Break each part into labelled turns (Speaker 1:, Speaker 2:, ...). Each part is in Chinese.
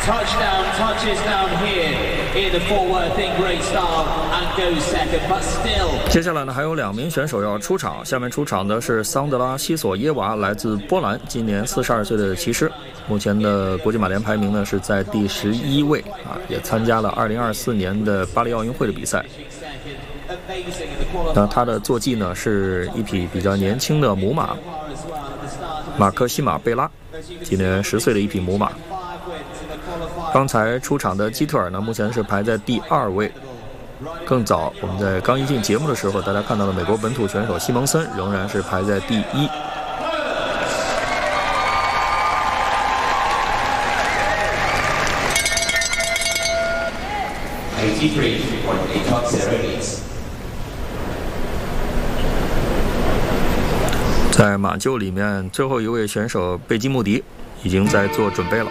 Speaker 1: touchdown, touches down here in the Fort Worth in great style and goes second, but still.
Speaker 2: 接下来呢，还有2名选手要出场。下面出场的是桑德拉西索耶娃，来自波兰，今年42岁的骑师，目前的国际马联排名呢是在第11位啊，也参加了2024年的巴黎奥运会的比赛。那他的坐骑呢是一匹比较年轻的母马，马克西马贝拉，今年10岁的一匹母马。刚才出场的基特尔呢，目前是排在第2位。更早，我们在刚一进节目的时候，大家看到的美国本土选手西蒙森仍然是排在第1。在马厩里面，最后一位选手贝基穆迪已经在做准备了。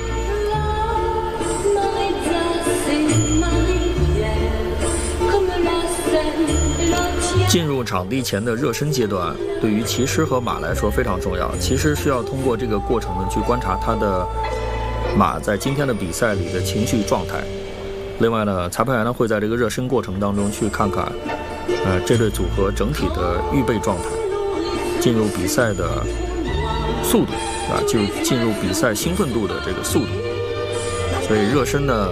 Speaker 2: 进入场地前的热身阶段，对于骑师和马来说非常重要。骑师需要通过这个过程呢，去观察他的马在今天的比赛里的情绪状态。另外呢，裁判员呢会在这个热身过程当中去看看，这对组合整体的预备状态。进入比赛的速度啊，就进入比赛兴奋度的这个速度，所以热身呢，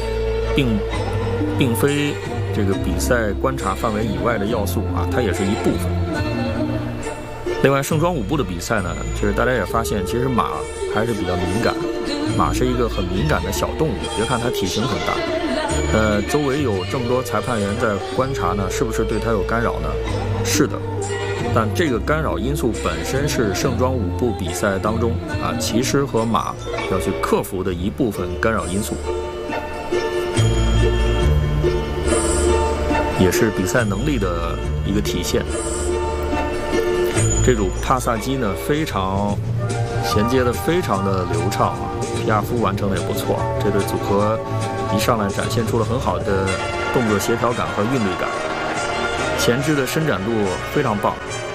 Speaker 2: 并非这个比赛观察范围以外的要素啊，它也是一部分。另外，盛装舞步的比赛呢，其实大家也发现，其实马还是比较敏感，马是一个很敏感的小动物，别看它体型很大，周围有这么多裁判员在观察呢，是不是对它有干扰呢？是的。但这个干扰因素本身是盛装舞步比赛当中啊，骑师和马要去克服的一部分干扰因素，也是比赛能力的一个体现。这组帕萨基呢，非常衔接的非常的流畅啊，皮亚夫完成的也不错。这对组合一上来展现出了很好的动作协调感和韵律感，前肢的伸展度非常棒。